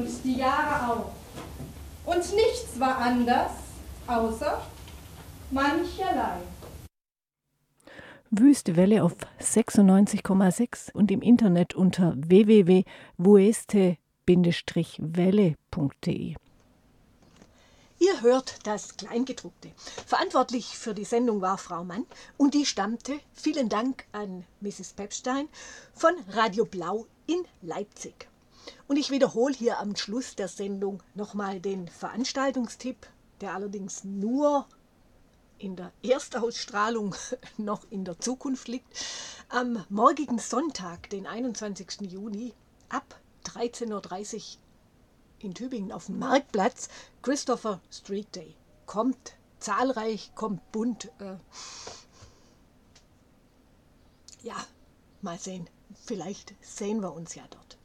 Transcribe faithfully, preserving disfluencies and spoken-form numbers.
und die Jahre auch. Und nichts war anders, außer mancherlei. Wüste Welle auf sechsundneunzig Komma sechs und im Internet unter w w w punkt wueste welle punkt de. Ihr hört das Kleingedruckte. Verantwortlich für die Sendung war Frau Mann und die stammte, vielen Dank an Misses Pepstein, von Radio Blau in Leipzig. Und ich wiederhole hier am Schluss der Sendung nochmal den Veranstaltungstipp, der allerdings nur in der Erstausstrahlung noch in der Zukunft liegt. Am morgigen Sonntag, den einundzwanzigsten Juni, ab dreizehn Uhr dreißig in Tübingen auf dem Marktplatz, Christopher Street Day. Kommt zahlreich, kommt bunt. Äh ja, mal sehen. Vielleicht sehen wir uns ja dort.